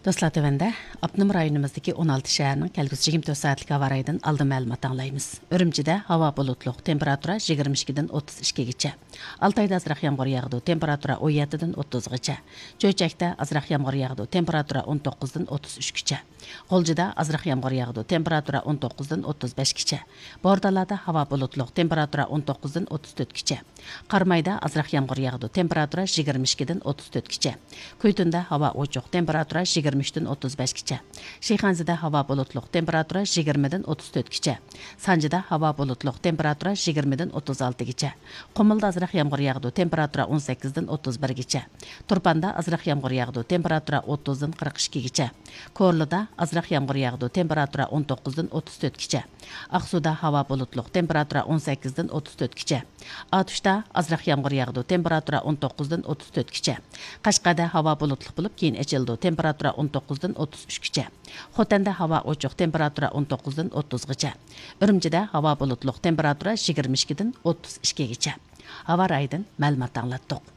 Dostlar tövəndə, Abnum rayonumuzdaki 16 şəhərinin kəlgüsü 24 saatlik hava rayından aldı məlumat anlayımız. Ürümçidə hava bulutluq, temperatura 22-dən 32-gəcə. Altayda azraq yağmur yağdı, temperatura 17-dən 30-gəcə. Çöçəkdə azraq yağmur yağdı, temperatura 19-dən 33-gəcə. Qolcuda azraq yağmur yağdı, temperatura 19-dən 35-gəcə. Bordalarda hava bulutluq, temperatura 19-dən 34-gəcə. Qarmayda azraq yağmur yağdı, temperatura 22-dən 34-gəcə. Kuytunda hava oçuq, temperatura 23-dən 35-gəcə. Şeyxanzıda hava bulutluq, temperatura 20-dən 34-gəcə. Sancıda hava bulutluq, temperatura 20-dən 36-gəcə. Qumulda azraq yağmur yağdı, temperatura 18-dən 31-gəcə. Turpanda azraq yağmur yağdı, temperatura 30-dən 42-gəcə. Korluda azraq yağmur yağdı, temperatura 19-dən 34-gəcə. Aqsuda hava bulutluq, temperatura 18-dən 34-gəcə. Atuşda azraq yağmur yağdı, temperatura 19-dan 34-gəcə. Qashqada hava bulutluq bo'lib, keyin ochildi, temperatura 19-dan 33-gəcə. Xotanda hava ochiq, temperatura 19-dan 30-gəcə. Ürümchida hava bulutluq, temperatura 22-dan 32-gəcə. Hava rayından ma'lumot anglatdik.